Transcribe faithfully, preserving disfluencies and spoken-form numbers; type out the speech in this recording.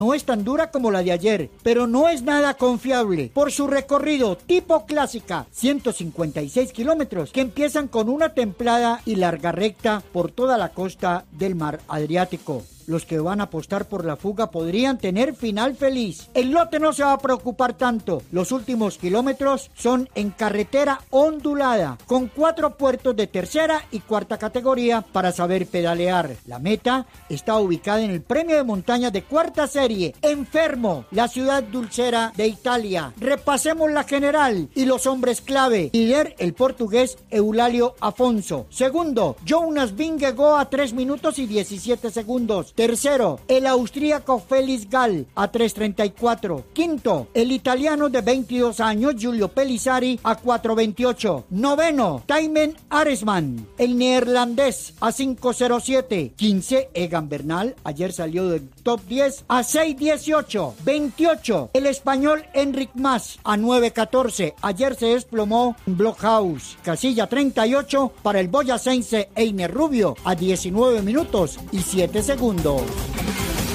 No es tan dura como la de ayer, pero no es nada confiable por su recorrido tipo clásica, ciento cincuenta y seis kilómetros, que empiezan con una templada y larga recta por toda la costa del mar Adriático. Los que van a apostar por la fuga podrían tener final feliz. El lote no se va a preocupar tanto. Los últimos kilómetros son en carretera ondulada, con cuatro puertos de tercera y cuarta categoría para saber pedalear. La meta está ubicada en el premio de montaña de cuarta serie, en Fermo, la ciudad dulcera de Italia. Repasemos la general y los hombres clave. Líder, el portugués Eulalio Afonso. Segundo, Jonas Vingegaard a tres minutos y diecisiete segundos. Tercero, el austríaco Felix Gall a tres treinta y cuatro. Quinto, el italiano de veintidós años Giulio Pellizzari a cuatro veintiocho. Noveno, Thymen Arensman, el neerlandés a cinco cero siete. Quince, Egan Bernal, ayer salió del top diez a seis dieciocho. veintiocho, el español Enric Mas a nueve catorce. Ayer se desplomó en Blockhaus. Casilla treinta y ocho para el boyacense Einer Rubio a diecinueve minutos y siete segundos.